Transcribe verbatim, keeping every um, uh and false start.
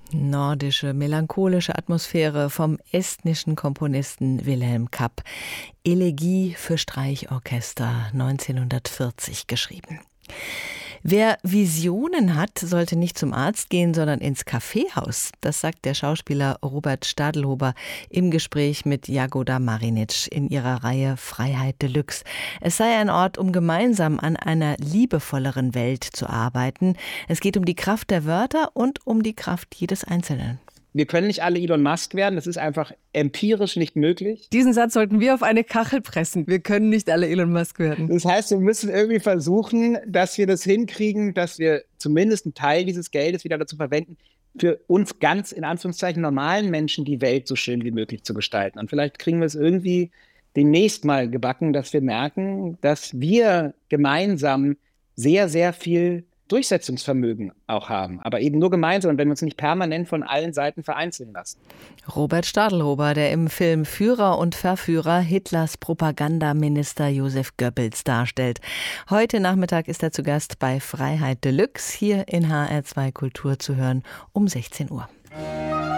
Nordische, melancholische Atmosphäre vom estnischen Komponisten Wilhelm Kapp. Elegie für Streichorchester, neunzehnhundertvierzig geschrieben. Wer Visionen hat, sollte nicht zum Arzt gehen, sondern ins Kaffeehaus. Das sagt der Schauspieler Robert Stadelhuber im Gespräch mit Jagoda Marinic in ihrer Reihe Freiheit Deluxe. Es sei ein Ort, um gemeinsam an einer liebevolleren Welt zu arbeiten. Es geht um die Kraft der Wörter und um die Kraft jedes Einzelnen. Wir können nicht alle Elon Musk werden, das ist einfach empirisch nicht möglich. Diesen Satz sollten wir auf eine Kachel pressen. Wir können nicht alle Elon Musk werden. Das heißt, wir müssen irgendwie versuchen, dass wir das hinkriegen, dass wir zumindest einen Teil dieses Geldes wieder dazu verwenden, für uns ganz, in Anführungszeichen, normalen Menschen die Welt so schön wie möglich zu gestalten. Und vielleicht kriegen wir es irgendwie demnächst mal gebacken, dass wir merken, dass wir gemeinsam sehr, sehr viel Durchsetzungsvermögen auch haben, aber eben nur gemeinsam und wenn wir uns nicht permanent von allen Seiten vereinzeln lassen. Robert Stadelhuber, der im Film Führer und Verführer Hitlers Propagandaminister Josef Goebbels darstellt. Heute Nachmittag ist er zu Gast bei Freiheit Deluxe, hier in H R zwei Kultur zu hören um sechzehn Uhr.